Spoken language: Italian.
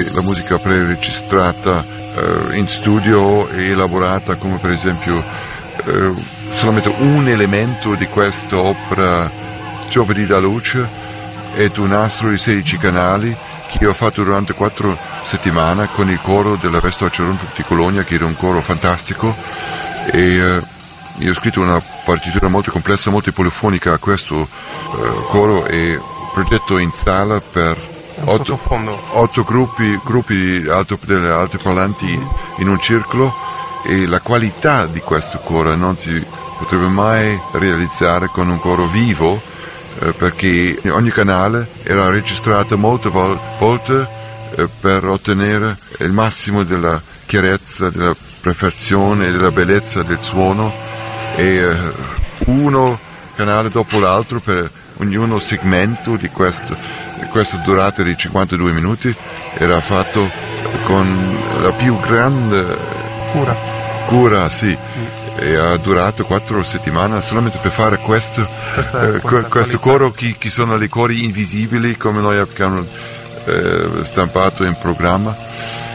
la musica preregistrata in studio e elaborata come per esempio solamente un elemento di questa opera Giovedì da luce ed un nastro di 16 canali che ho fatto durante 4 settimane con il coro della Restaurazione di Cologna, che era un coro fantastico, e io ho scritto una partitura molto complessa, molto polifonica a questo coro, e progetto in sala per 8 gruppi delle altoparlanti in un circolo, e la qualità di questo coro non si potrebbe mai realizzare con un coro vivo, perché ogni canale era registrato molte volte per ottenere il massimo della chiarezza, della perfezione e della bellezza del suono, e uno canale dopo l'altro per ognuno segmento di questa durata di 52 minuti era fatto con la più grande cura, sì. E ha durato 4 settimane solamente per fare questo coro, che sono i cori invisibili come noi abbiamo stampato in programma.